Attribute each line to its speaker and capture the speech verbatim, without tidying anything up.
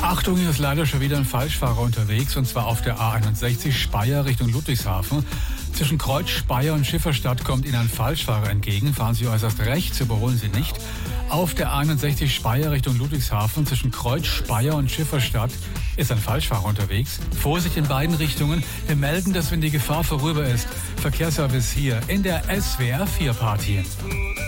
Speaker 1: Achtung, hier ist leider schon wieder ein Falschfahrer unterwegs, und zwar auf der A einundsechzig Speyer Richtung Ludwigshafen. Zwischen Kreuz, Speyer und Schifferstadt kommt Ihnen ein Falschfahrer entgegen. Fahren Sie äußerst rechts, überholen Sie nicht. Auf der A einundsechzig Speyer Richtung Ludwigshafen zwischen Kreuz, Speyer und Schifferstadt ist ein Falschfahrer unterwegs. Vorsicht in beiden Richtungen. Wir melden, dass wenn die Gefahr vorüber ist. Verkehrsservice hier in der S W R vier Party.